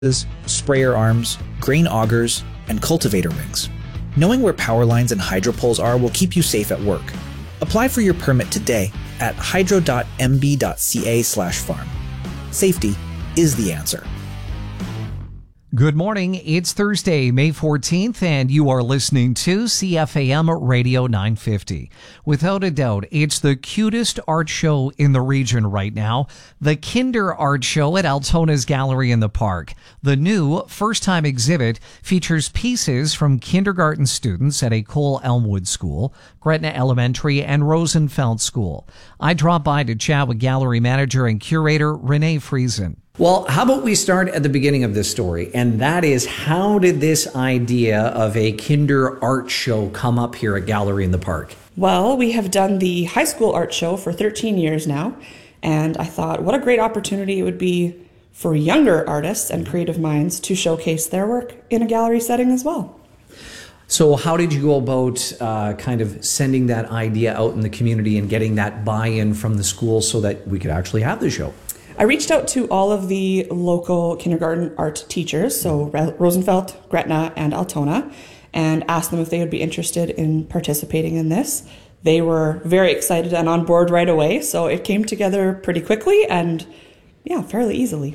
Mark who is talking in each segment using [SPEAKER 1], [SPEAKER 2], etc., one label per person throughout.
[SPEAKER 1] sprayer arms, grain augers, and cultivator rings. Knowing where power lines and hydro poles are will keep you safe at work. Apply for your permit today at hydro.mb.ca/farm. Safety is the answer.
[SPEAKER 2] Good morning. It's Thursday, May 14th, and you are listening to CFAM Radio 950. Without a doubt, it's the cutest art show in the region right now, the Kinder Art Show at Altona's Gallery in the Park. The new first-time exhibit features pieces from kindergarten students at a Cole Elmwood School, Gretna Elementary, and Rosenfeld School. I dropped by to chat with gallery manager and curator Renee Friesen.
[SPEAKER 3] Well, how about we start at the beginning of this story, and that is, how did this idea of a Kinder Art Show come up here at Gallery in the Park?
[SPEAKER 4] Well, we have done the high school art show for 13 years now, and I thought what a great opportunity it would be for younger artists and creative minds to showcase their work in a gallery setting as well.
[SPEAKER 3] So how did you go about kind of sending that idea out in the community and getting that buy-in from the school so that we could actually have the show?
[SPEAKER 4] I reached out to all of the local kindergarten art teachers, so Rosenfeld, Gretna, and Altona, and asked them if they would be interested in participating in this. They were very excited and on board right away, so it came together pretty quickly and, fairly easily.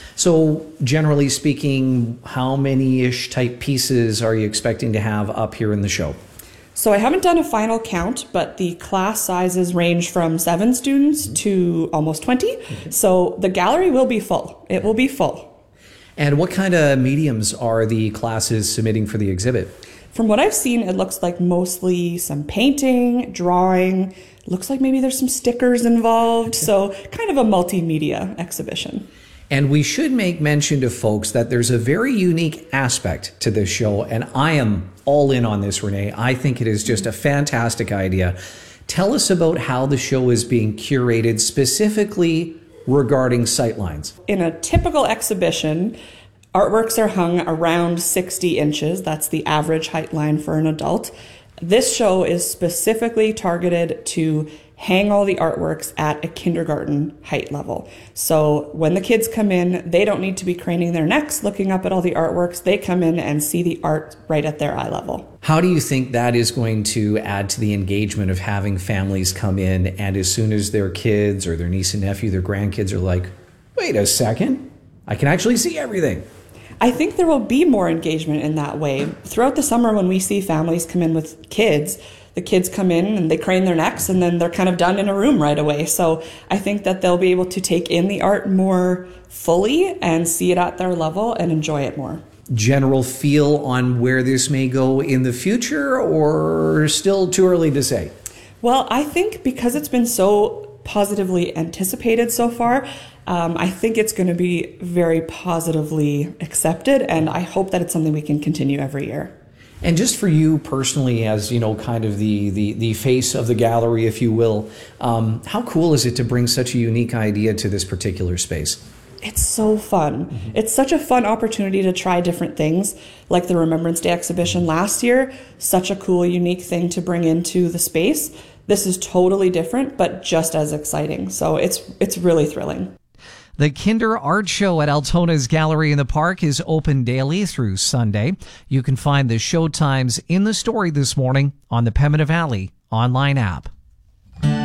[SPEAKER 3] So generally speaking, how many-ish type pieces are you expecting to have up here in the show?
[SPEAKER 4] So I haven't done a final count, but the class sizes range from 7 students to almost 20. So the gallery will be full. It will be full.
[SPEAKER 3] And what kind of mediums are the classes submitting for the exhibit?
[SPEAKER 4] From what I've seen, it looks like mostly some painting, drawing. Looks like maybe there's some stickers involved. So kind of a multimedia exhibition.
[SPEAKER 3] And we should make mention to folks that there's a very unique aspect to this show, and I am all in on this, Renee. I think it is just a fantastic idea. Tell us about how the show is being curated, specifically regarding sightlines.
[SPEAKER 4] In a typical exhibition, artworks are hung around 60 inches. That's the average height line for an adult. This show is specifically targeted to hang all the artworks at a kindergarten height level. So when the kids come in, they don't need to be craning their necks looking up at all the artworks. They come in and see the art right at their eye level.
[SPEAKER 3] How do you think that is going to add to the engagement of having families come in, and as soon as their kids or their niece and nephew, their grandkids are like, wait a second, I can actually see everything?
[SPEAKER 4] I think there will be more engagement in that way. Throughout the summer, when we see families come in with kids, the kids come in and they crane their necks and then they're kind of done in a room right away. So I think that they'll be able to take in the art more fully and see it at their level and enjoy it more.
[SPEAKER 3] General feel on where this may go in the future, or still too early to say?
[SPEAKER 4] Well, I think because it's been so positively anticipated so far, I think it's going to be very positively accepted, and I hope that it's something we can continue every year.
[SPEAKER 3] And just for you personally, as you know, kind of the face of the gallery, if you will, how cool is it to bring such a unique idea to this particular space?
[SPEAKER 4] It's so fun. Mm-hmm. It's such a fun opportunity to try different things, like the Remembrance Day exhibition last year. Such a cool, unique thing to bring into the space. This is totally different, but just as exciting. So it's really thrilling.
[SPEAKER 2] The Kinder Art Show at Altona's Gallery in the Park is open daily through Sunday. You can find the show times in the story this morning on the Pembina Valley online app.